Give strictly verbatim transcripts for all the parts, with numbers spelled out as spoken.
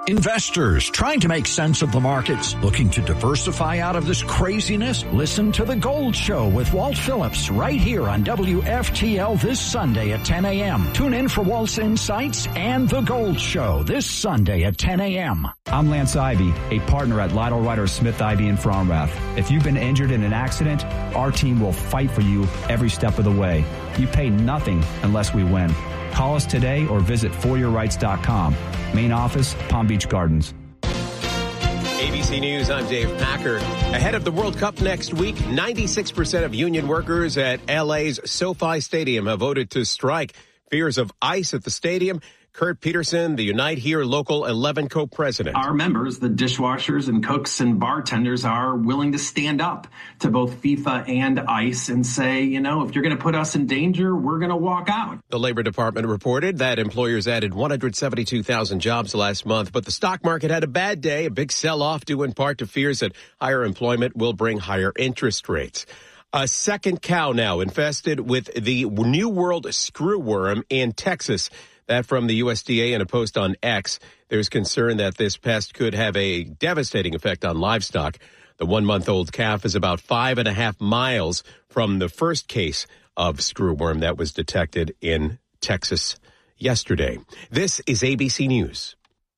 Investors trying to make sense of the markets, looking to diversify out of this craziness? Listen to The Gold Show with Walt Phillips right here on W F T L this Sunday at ten a.m. Tune in for Walt's insights and The Gold Show this Sunday at ten a.m. I'm Lance Ivy, a partner at Lytle Ryder Smith Ivy in Fromrath. If you've been injured in an accident, our team will fight for you every step of the way. You pay nothing unless we win. Call us today or visit for your rights dot com. Main office, Palm Beach Gardens. A B C News, I'm Dave Packer. Ahead of the World Cup next week, ninety-six percent of union workers at L A's SoFi Stadium have voted to strike. Fears of ICE at the stadium. Kurt Peterson, the Unite Here Local eleven co-president. Our members, the dishwashers and cooks and bartenders, are willing to stand up to both FIFA and ICE and say, you know, if you're going to put us in danger, we're going to walk out. The Labor Department reported that employers added one hundred seventy-two thousand jobs last month, but the stock market had a bad day, a big sell-off due in part to fears that higher employment will bring higher interest rates. A second cow now infested with the New World screwworm in Texas. That from the U S D A in a post on X. There's concern that this pest could have a devastating effect on livestock. The one-month-old calf is about five and a half miles from the first case of screwworm that was detected in Texas yesterday. This is A B C News.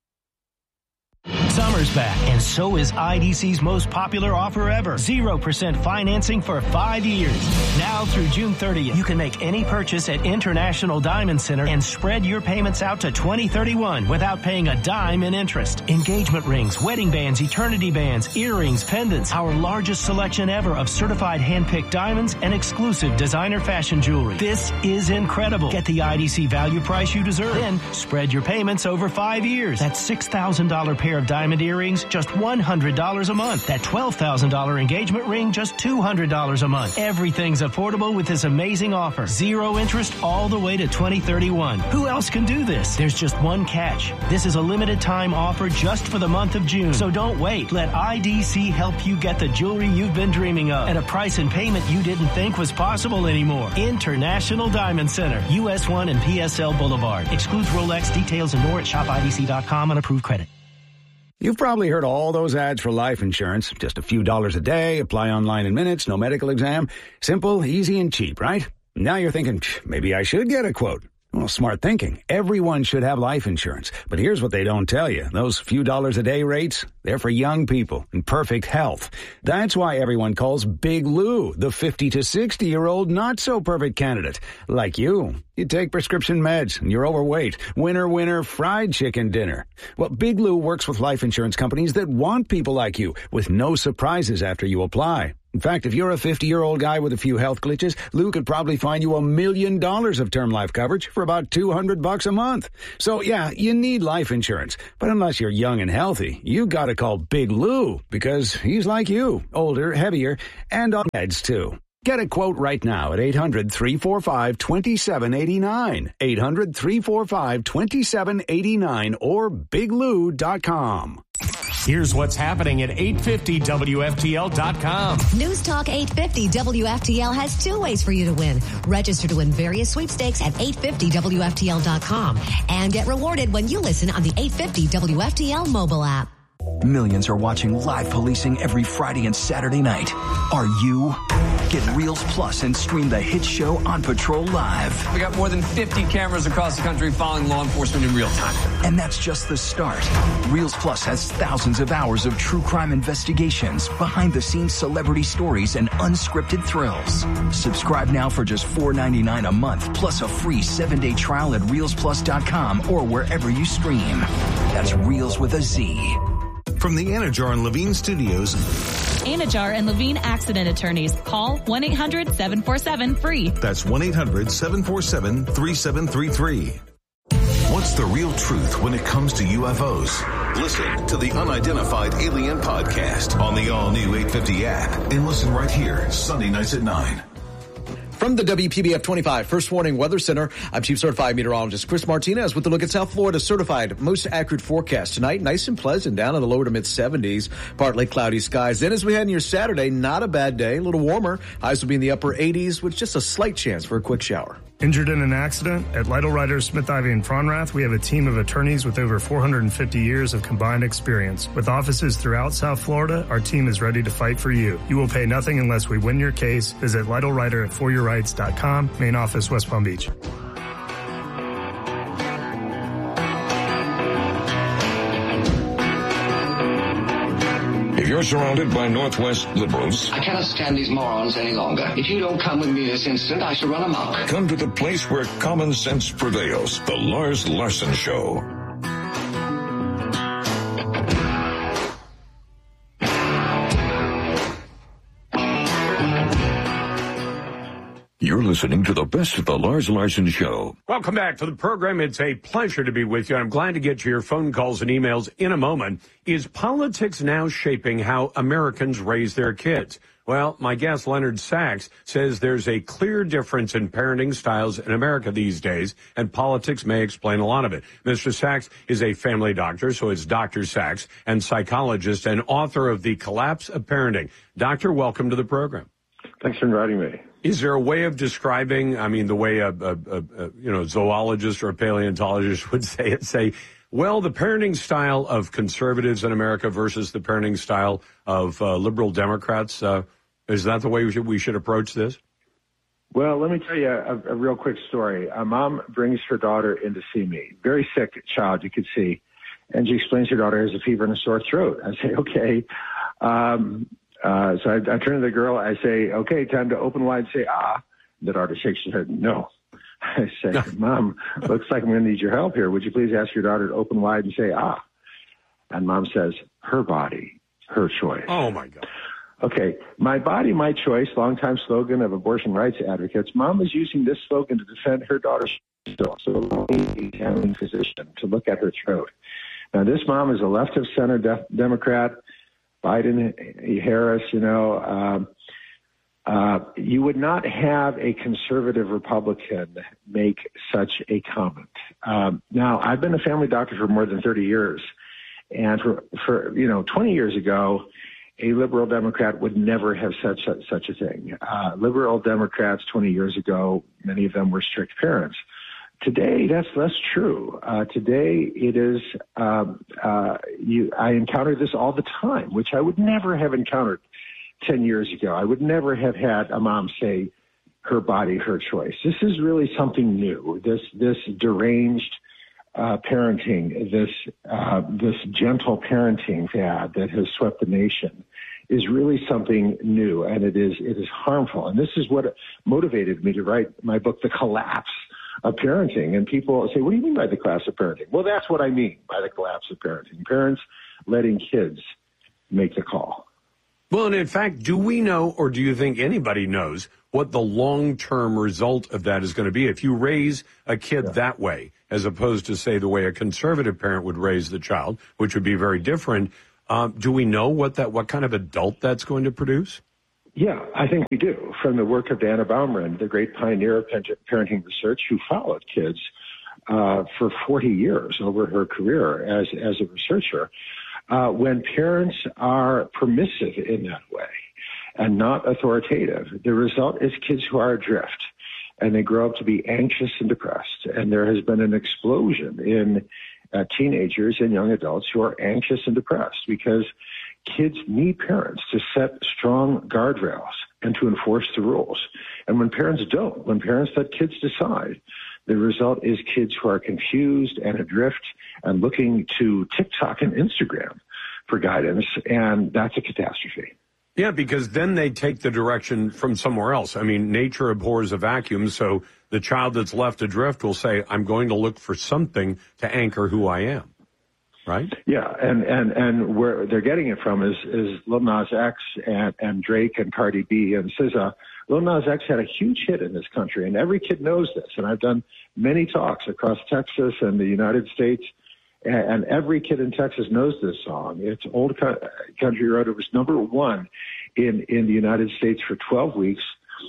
Summer's back, and so is I D C's most popular offer ever. zero percent financing for five years. Now through June thirtieth, you can make any purchase at International Diamond Center and spread your payments out to twenty thirty-one without paying a dime in interest. Engagement rings, wedding bands, eternity bands, earrings, pendants, our largest selection ever of certified hand-picked diamonds and exclusive designer fashion jewelry. This is incredible. Get the I D C value price you deserve. Then spread your payments over five years. That's six thousand dollars pair of diamond earrings, just one hundred dollars a month. That twelve thousand dollars engagement ring, just two hundred dollars a month. Everything's affordable with this amazing offer. Zero interest all the way to twenty thirty-one. Who else can do this? There's just one catch. This is a limited time offer just for the month of June. So don't wait. Let I D C help you get the jewelry you've been dreaming of at a price and payment you didn't think was possible anymore. International Diamond Center, U S one and P S L Boulevard. Excludes Rolex. Details and more at shop I D C dot com on approved credit. You've probably heard all those ads for life insurance. Just a few dollars a day, apply online in minutes, no medical exam. Simple, easy, and cheap, right? Now you're thinking, maybe I should get a quote. Well, smart thinking. Everyone should have life insurance. But here's what they don't tell you. Those few dollars a day rates, they're for young people in perfect health. That's why everyone calls Big Lou the fifty to sixty-year-old not-so-perfect candidate. Like you. You take prescription meds and you're overweight. Winner, winner, fried chicken dinner. Well, Big Lou works with life insurance companies that want people like you with no surprises after you apply. In fact, if you're a fifty-year-old guy with a few health glitches, Lou could probably find you a million dollars of term life coverage for about two hundred bucks a month. So, yeah, you need life insurance. But unless you're young and healthy, you gotta call Big Lou because he's like you, older, heavier, and on meds too. Get a quote right now at eight hundred, three four five, two seven eight nine, eight hundred, three four five, two seven eight nine, or big lou dot com. Here's what's happening at eight fifty W F T L dot com. News Talk eight fifty W F T L has two ways for you to win. Register to win various sweepstakes at eight fifty W F T L dot com and get rewarded when you listen on the eight fifty W F T L mobile app. Millions are watching live policing every Friday and Saturday night. Are you? Get Reels Plus and stream the hit show On Patrol Live. We got more than fifty cameras across the country following law enforcement in real time. And that's just the start. Reels Plus has thousands of hours of true crime investigations, behind-the-scenes celebrity stories, and unscripted thrills. Subscribe now for just four ninety-nine a month, plus a free seven-day trial at reels plus dot com or wherever you stream. That's Reels with a Z. From the Anajar and Levine Studios. Anajar and Levine Accident Attorneys. Call one eight hundred, seven four seven, free. That's one eight hundred, seven four seven, three seven three three. What's the real truth when it comes to U F Os? Listen to the Unidentified Alien Podcast on the all-new eight fifty app and listen right here, Sunday nights at nine. From the W P B F twenty-five First Warning Weather Center, I'm Chief Certified Meteorologist Chris Martinez with a look at South Florida's certified most accurate forecast tonight. Nice and pleasant, down in the lower to mid seventies, partly cloudy skies. Then as we head into your Saturday, not a bad day, a little warmer. Highs will be in the upper eighties with just a slight chance for a quick shower. Injured in an accident? At Lytle Ryder, Smith, Ivy and Fronrath, we have a team of attorneys with over four hundred fifty years of combined experience. With offices throughout South Florida, our team is ready to fight for you. You will pay nothing unless we win your case. Visit Lytle Ryder at for your rights dot com. Main office, West Palm Beach. If you're surrounded by Northwest liberals, I cannot stand these morons any longer. If you don't come with me this instant, I shall run amok. come to the place where common sense prevails. The Lars Larson Show. You're listening to the best of the Lars Larson Show. Welcome back to the program. It's a pleasure to be with you. I'm glad to get to your phone calls and emails in a moment. Is politics now shaping how Americans raise their kids? Well, my guest, Leonard Sachs, says there's a clear difference in parenting styles in America these days, and politics may explain a lot of it. Mister Sachs is a family doctor, so it's Doctor Sachs, and psychologist and author of The Collapse of Parenting. Doctor, welcome to the program. Thanks for inviting me. Is there a way of describing, I mean, the way a, a, a, a you know zoologist or a paleontologist would say it, say, well, the parenting style of conservatives in America versus the parenting style of uh, liberal Democrats, uh, is that the way we should, we should approach this? Well, let me tell you a, a real quick story. A mom brings her daughter in to see me, very sick child, you could see, and she explains her daughter has a fever and a sore throat. I say, okay. Um, Uh, so I, I turn to the girl. I say, okay, time to open wide, say, ah. The daughter shakes her head, no. I say, Mom, looks like I'm going to need your help here. Would you please ask your daughter to open wide and say, ah? And Mom says, her body, her choice. Oh, my God. Okay, my body, my choice, longtime slogan of abortion rights advocates. Mom is using this slogan to defend her daughter's still. So allow me, the examining physician, to look at her throat. Now, this mom is a left of center de- Democrat, Biden, Harris, you know, um, uh, you would not have a conservative Republican make such a comment. Um, now, I've been a family doctor for more than thirty years. And for, for you know, twenty years ago, a liberal Democrat would never have said such, such a thing. Uh, liberal Democrats twenty years ago, many of them were strict parents. Today, that's less true. Uh, today, it is, um, uh, you, I encounter this all the time, which I would never have encountered ten years ago. I would never have had a mom say, her body, her choice. This is really something new. This, this deranged uh, parenting, this, uh, this gentle parenting fad that has swept the nation is really something new, and it is, it is harmful. And this is what motivated me to write my book, The Collapse of Parenting. And people say, what do you mean by the collapse of parenting? Well, that's what I mean by the collapse of parenting. Parents letting kids make the call. Well, and in fact, do we know, or do you think anybody knows, what the long-term result of that is going to be? If you raise a kid yeah. that way, as opposed to, say, the way a conservative parent would raise the child, which would be very different, um, do we know what that, what kind of adult that's going to produce? Yeah, I think we do. From the work of Dana Baumrind, the great pioneer of parenting research, who followed kids uh, for forty years over her career as, as a researcher, uh, when parents are permissive in that way and not authoritative, the result is kids who are adrift, and they grow up to be anxious and depressed. And there has been an explosion in uh, teenagers and young adults who are anxious and depressed because kids need parents to set strong guardrails and to enforce the rules. And when parents don't, when parents let kids decide, the result is kids who are confused and adrift and looking to TikTok and Instagram for guidance, and that's a catastrophe. Yeah, because then they take the direction from somewhere else. I mean, nature abhors a vacuum, so the child that's left adrift will say, I'm going to look for something to anchor who I am. Right? Yeah, and, and, and where they're getting it from is, is Lil Nas X and, and Drake and Cardi B and S Z A. Lil Nas X had a huge hit in this country, and every kid knows this. And I've done many talks across Texas and the United States, and, and every kid in Texas knows this song. It's Old Country Road. It was number one in, in the United States for twelve weeks,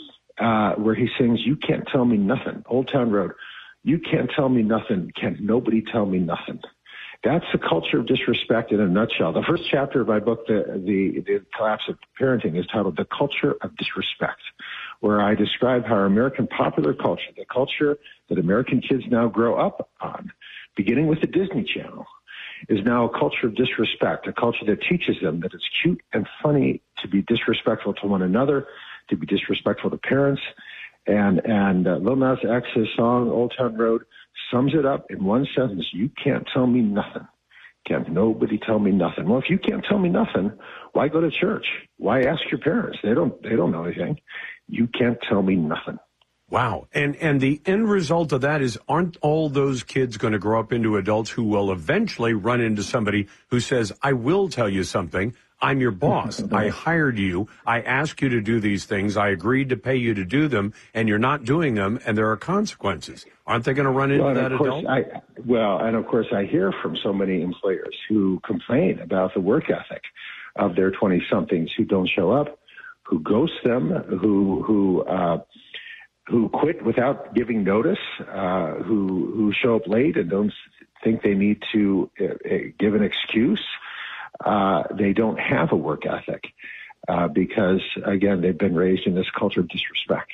uh, where he sings, you can't tell me nothing. Old Town Road. You can't tell me nothing. Can't nobody tell me nothing. That's the culture of disrespect in a nutshell. The first chapter of my book, the, the, the Collapse of Parenting, is titled The Culture of Disrespect. where I describe how our American popular culture, the culture that American kids now grow up on, beginning with the Disney Channel, is now a culture of disrespect, a culture that teaches them that it's cute and funny to be disrespectful to one another, to be disrespectful to parents. And, and uh, Lil Nas X's song, Old Town Road, sums it up in one sentence. You can't tell me nothing. Can't nobody tell me nothing. Well, if you can't tell me nothing, why go to church? Why ask your parents? They don't, they don't know anything. You can't tell me nothing. Wow. And and the end result of that is, aren't all those kids going to grow up into adults who will eventually run into somebody who says, I will tell you something. I'm your boss. I hired you. I asked you to do these things. I agreed to pay you to do them, and you're not doing them, and there are consequences. Aren't they going to run into well, that of course, adult? I, well, and of course, I hear from so many employers who complain about the work ethic of their twenty-somethings who don't show up, who ghost them, who who uh, who quit without giving notice, uh, who who show up late and don't think they need to uh, give an excuse. Uh, they don't have a work ethic uh, because, again, they've been raised in this culture of disrespect.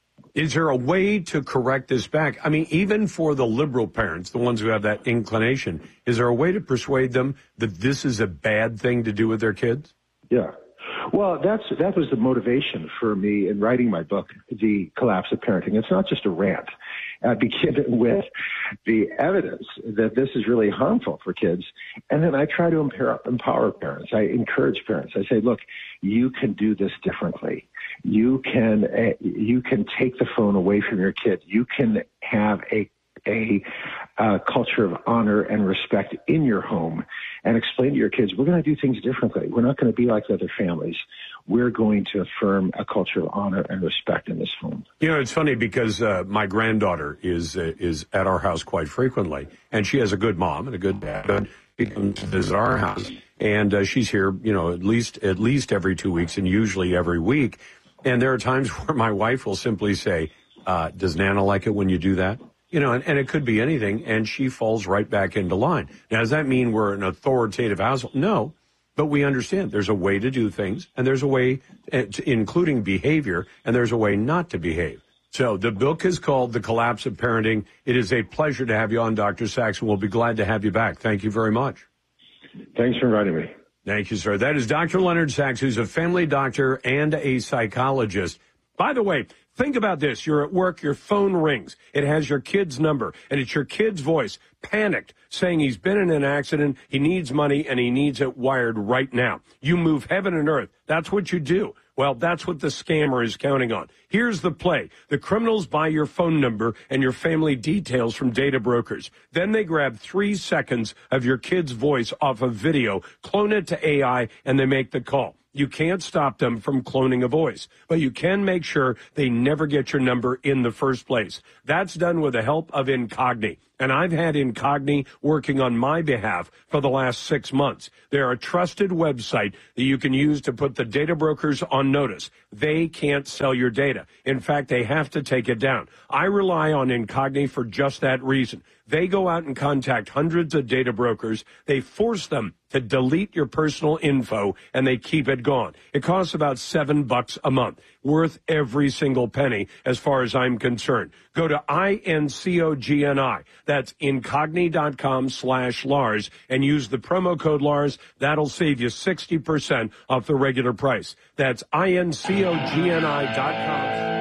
Is there a way to correct this back? I mean, even for the liberal parents, the ones who have that inclination, is there a way to persuade them that this is a bad thing to do with their kids? Yeah. Well, that's that was the motivation for me in writing my book, The Collapse of Parenting. It's not just a rant. I begin with the evidence that this is really harmful for kids. And then I try to empower, empower parents. I encourage parents. I say, look, you can do this differently. You can uh, you can take the phone away from your kid. You can have a a uh, culture of honor and respect in your home and explain to your kids, we're going to do things differently. We're not going to be like the other families. We're going to affirm a culture of honor and respect in this home. You know, it's funny because uh, my granddaughter is uh, is at our house quite frequently, and she has a good mom and a good dad, but she comes to visit our house, and uh, she's here, you know, at least at least every two weeks and usually every week. And there are times where my wife will simply say, uh, does Nana like it when you do that? You know, and, and it could be anything, and she falls right back into line. Now, does that mean we're an authoritative household? No, but we understand there's a way to do things, and there's a way, uh, to, including behavior, and there's a way not to behave. So the book is called The Collapse of Parenting. It is a pleasure to have you on, Doctor Sachs, and we'll be glad to have you back. Thank you very much. Thanks for inviting me. Thank you, sir. That is Doctor Leonard Sachs, who's a family doctor and a psychologist. By the way, think about this. You're at work, your phone rings. It has your kid's number, and it's your kid's voice, panicked, saying he's been in an accident, he needs money, and he needs it wired right now. You move heaven and earth. That's what you do. Well, that's what the scammer is counting on. Here's the play. The criminals buy your phone number and your family details from data brokers. Then they grab three seconds of your kid's voice off of video, clone it to A I, and they make the call. You can't stop them from cloning a voice, but you can make sure they never get your number in the first place. That's done with the help of Incogni. And I've had Incogni working on my behalf for the last six months. They're a trusted website that you can use to put the data brokers on notice. They can't sell your data. In fact, they have to take it down. I rely on Incogni for just that reason. They go out and contact hundreds of data brokers. They force them to delete your personal info, and they keep it gone. It costs about seven bucks a month, worth every single penny as far as I'm concerned. Go to I N C O G N I. That's incogni.com slash Lars and use the promo code Lars. That'll save you sixty percent off the regular price. That's I N C O G N I dot com.